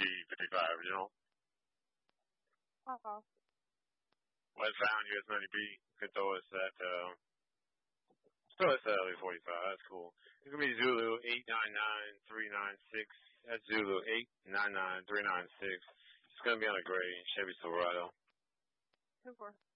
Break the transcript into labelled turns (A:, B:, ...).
A: B55, you know? West Sound, US 90B. You can throw us at, LA 45. That's cool. It's going to be Zulu 899396. That's Zulu 899396. It's going to be on a gray Chevy Silverado.
B: 2-4.